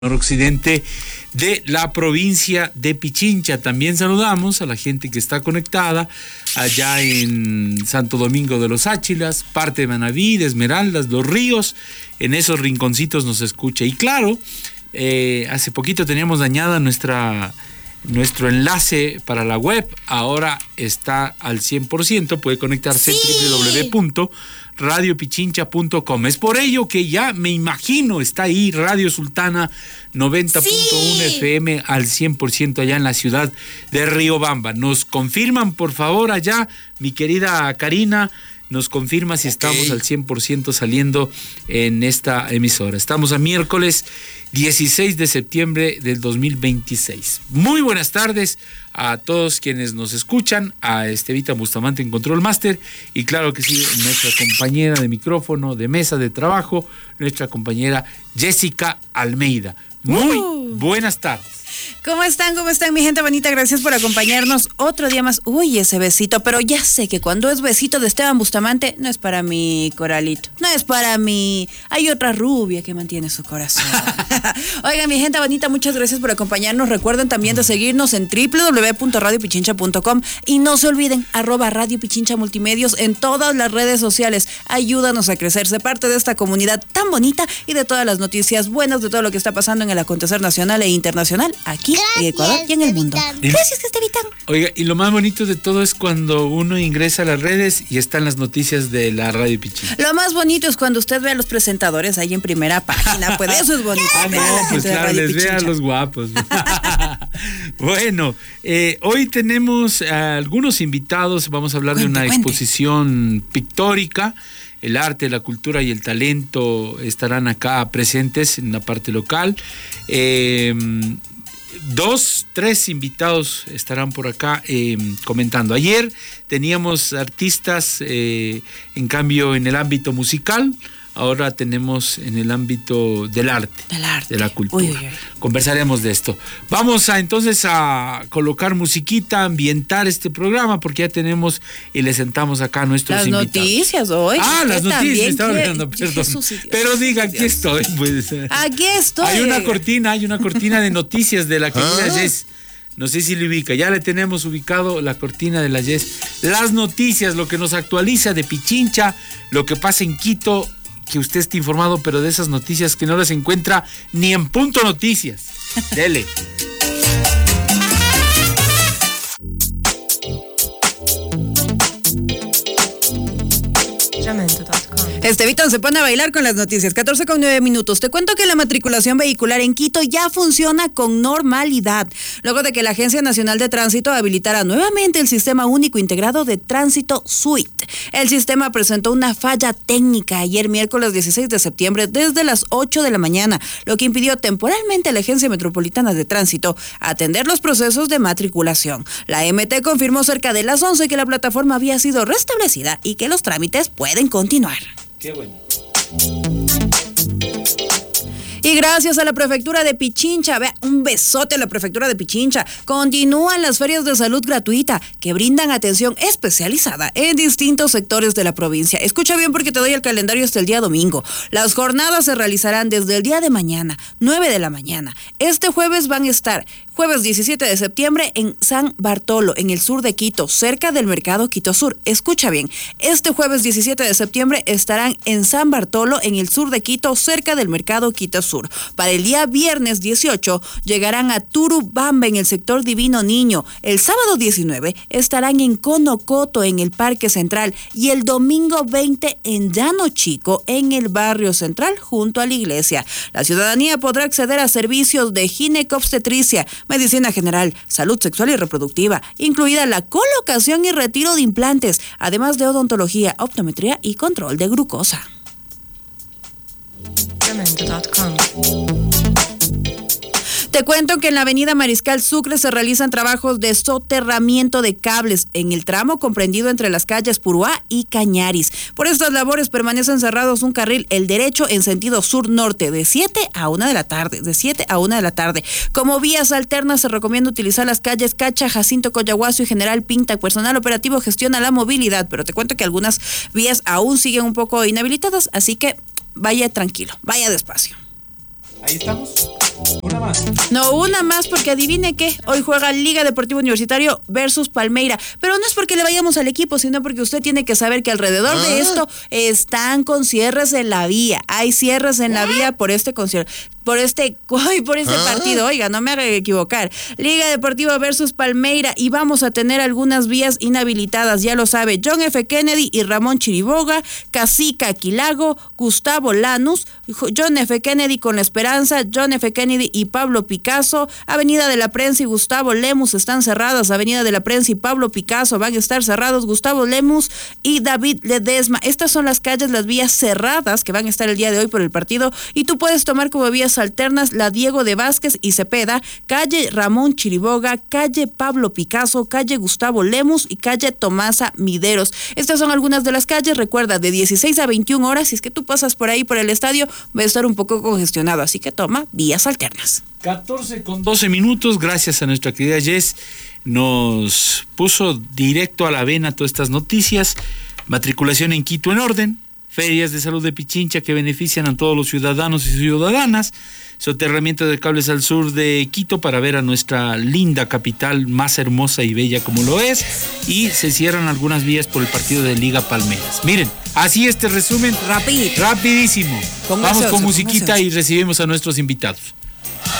Noroccidente de la provincia de Pichincha. También saludamos a la gente que está conectada allá en Santo Domingo de los Áchilas, parte de Manabí, de Esmeraldas, Los Ríos. En esos rinconcitos nos escucha. Y claro, hace poquito teníamos dañada nuestro enlace para la web. Ahora está al 100%. Puede conectarse en www.radiopichincha.com. Es por ello que ya me imagino está ahí Radio Sultana 90.1 FM al 100% allá en la ciudad de Riobamba. Nos confirman, por favor, allá, mi querida Karina, nos confirma si estamos al 100% saliendo en esta emisora. Estamos a miércoles 16 de septiembre del 2026. Muy buenas tardes a todos quienes nos escuchan, a Estevita Bustamante en Control Master y claro que sí, nuestra compañera de micrófono, de mesa de trabajo, nuestra compañera Jessica Almeida. Muy buenas tardes. ¿Cómo están? ¿Cómo están, mi gente bonita? Gracias por acompañarnos otro día más. Uy, ese besito, pero ya sé que cuando es besito de Esteban Bustamante, no es para mí, Coralito. No es para mí. Hay otra rubia que mantiene su corazón. Oigan, mi gente bonita, muchas gracias por acompañarnos. Recuerden también de seguirnos en www.radiopichincha.com y no se olviden, @Radio Pichincha Multimedios en todas las redes sociales. Ayúdanos a crecer, sé parte de esta comunidad tan bonita y de todas las noticias buenas, de todo lo que está pasando en el acontecer nacional e internacional, aquí en Ecuador y en el mundo. Gracias, Estevita. Oiga, y lo más bonito de todo es cuando uno ingresa a las redes y están las noticias de la Radio Pichincha. Lo más bonito es cuando usted ve a los presentadores ahí en primera página, pues eso es bonito. Pues claro, les ve a los guapos. Bueno, hoy tenemos algunos invitados, vamos a hablar de una exposición pictórica. El arte, la cultura y el talento estarán acá presentes en la parte local. 3 invitados estarán por acá comentando. Ayer teníamos artistas, en cambio en el ámbito musical. Ahora tenemos en el ámbito del arte, de la cultura. Uy. Conversaremos de esto. Vamos entonces a colocar musiquita, ambientar este programa, porque ya tenemos y le sentamos acá a nuestros invitados. Las noticias hoy. Las noticias, me estaba olvidando, perdón. Pero diga, aquí estoy. Pues. Aquí estoy. Hay una cortina de noticias de la querida Jess. No sé si le ubica, ya le tenemos ubicado la cortina de la Jess. Las noticias, lo que nos actualiza de Pichincha, lo que pasa en Quito, que usted esté informado, pero de esas noticias que no las encuentra ni en Punto Noticias. Dele. Estevita se pone a bailar con las noticias. 14:09. Te cuento que la matriculación vehicular en Quito ya funciona con normalidad, luego de que la Agencia Nacional de Tránsito habilitara nuevamente el Sistema Único Integrado de Tránsito SUIT. El sistema presentó una falla técnica ayer miércoles 16 de septiembre desde las 8 de la mañana, lo que impidió temporalmente a la Agencia Metropolitana de Tránsito atender los procesos de matriculación. La MT confirmó cerca de las 11 que la plataforma había sido restablecida y que los trámites pueden continuar. Qué bueno. Y gracias a la Prefectura de Pichincha, vea, un besote a la Prefectura de Pichincha, continúan las ferias de salud gratuita que brindan atención especializada en distintos sectores de la provincia. Escucha bien porque te doy el calendario hasta el día domingo. Las jornadas se realizarán desde el día de mañana, 9 de la mañana. Este jueves van a estar jueves 17 de septiembre en San Bartolo, en el sur de Quito, cerca del mercado Quito Sur. Escucha bien, este jueves 17 de septiembre estarán en San Bartolo, en el sur de Quito, cerca del mercado Quito Sur. Para el día viernes 18 llegarán a Turubamba, en el sector Divino Niño. El sábado 19 estarán en Conocoto, en el Parque Central, y el domingo 20 en Llano Chico, en el barrio central, junto a la iglesia. La ciudadanía podrá acceder a servicios de ginecobstetricia, medicina general, salud sexual y reproductiva, incluida la colocación y retiro de implantes, además de odontología, optometría y control de glucosa. Te cuento que en la avenida Mariscal Sucre se realizan trabajos de soterramiento de cables en el tramo comprendido entre las calles Puruá y Cañaris. Por estas labores permanecen cerrados un carril, el derecho en sentido sur-norte, de 7 a 1 de la tarde. Como vías alternas se recomienda utilizar las calles Cacha, Jacinto Coyahuaso y General Pinta. Personal operativo gestiona la movilidad, pero te cuento que algunas vías aún siguen un poco inhabilitadas, así que vaya tranquilo, vaya despacio. Ahí estamos. Una más. No, una más, porque adivine qué, hoy juega Liga Deportivo Universitario versus Palmeira, pero no es porque le vayamos al equipo, sino porque usted tiene que saber que alrededor de esto están con cierres en la vía, hay cierres en la vía por este concierto. Por este partido, oiga, no me haga equivocar. Liga Deportiva versus Palmeira, y vamos a tener algunas vías inhabilitadas, ya lo sabe. John F. Kennedy y Ramón Chiriboga, Cacica Aquilago, Gustavo Lanús, John F. Kennedy con La Esperanza, John F. Kennedy y Pablo Picasso, Avenida de la Prensa y Gustavo Lemus están cerradas, Avenida de la Prensa y Pablo Picasso van a estar cerrados, Gustavo Lemus y David Ledesma. Estas son las calles, las vías cerradas que van a estar el día de hoy por el partido, y tú puedes tomar como vías alternas la Diego de Vázquez y Cepeda, calle Ramón Chiriboga, calle Pablo Picasso, calle Gustavo Lemus y calle Tomasa Mideros. Estas son algunas de las calles. Recuerda, de 16 a 21 horas, si es que tú pasas por ahí por el estadio, va a estar un poco congestionado, así que toma vías alternas. 14:12. Gracias a nuestra querida Jess, nos puso directo a la vena todas estas noticias. Matriculación en Quito en orden, ferias de salud de Pichincha que benefician a todos los ciudadanos y ciudadanas, soterramiento de cables al sur de Quito para ver a nuestra linda capital más hermosa y bella como lo es, y se cierran algunas vías por el partido de Liga Palmeiras. Miren, así este resumen rapidísimo. Vamos con musiquita y recibimos a nuestros invitados.